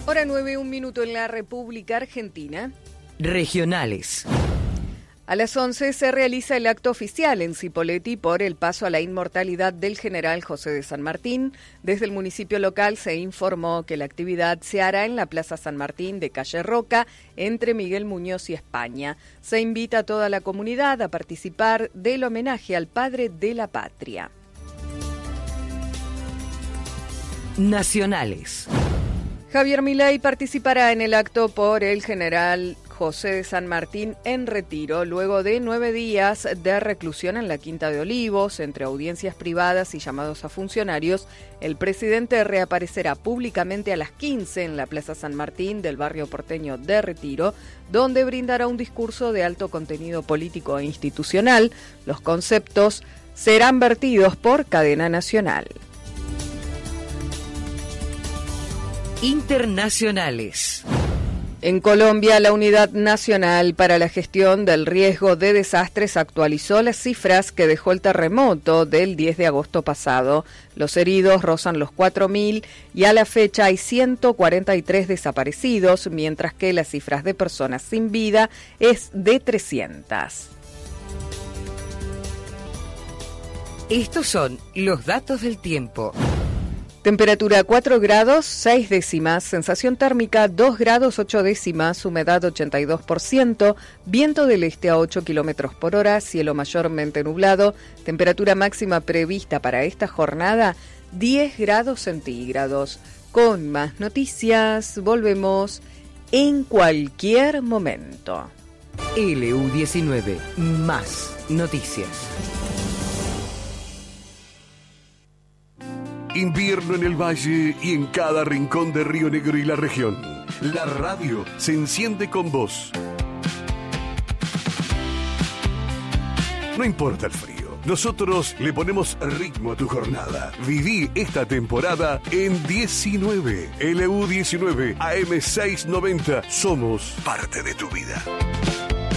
Hora 9, 1 minuto en la República Argentina. Regionales. A las 11 se realiza el acto oficial en Cipolletti por el paso a la inmortalidad del general José de San Martín. Desde el municipio local se informó que la actividad se hará en la Plaza San Martín de Calle Roca, entre Miguel Muñoz y España. Se invita a toda la comunidad a participar del homenaje al padre de la patria. Nacionales. Javier Milei participará en el acto por el general José de San Martín en retiro, luego de 9 días de reclusión en la Quinta de Olivos, entre audiencias privadas y llamados a funcionarios. El presidente reaparecerá públicamente a las 15 en la Plaza San Martín del barrio porteño de Retiro, donde brindará un discurso de alto contenido político e institucional. Los conceptos serán vertidos por Cadena Nacional. Internacionales. En Colombia, la Unidad Nacional para la Gestión del Riesgo de Desastres actualizó las cifras que dejó el terremoto del 10 de agosto pasado. Los heridos rozan los 4.000 y a la fecha hay 143 desaparecidos, mientras que las cifras de personas sin vida es de 300. Estos son los datos del tiempo. Temperatura 4 grados 6 décimas, sensación térmica 2 grados 8 décimas, humedad 82%, viento del este a 8 kilómetros por hora, cielo mayormente nublado, temperatura máxima prevista para esta jornada 10 grados centígrados. Con más noticias, volvemos en cualquier momento. LU19, más noticias. Invierno en el Valle y en cada rincón de Río Negro y la región. La radio se enciende con vos. No importa el frío, nosotros le ponemos ritmo a tu jornada. Viví esta temporada en 19. LU19 AM690. Somos parte de tu vida.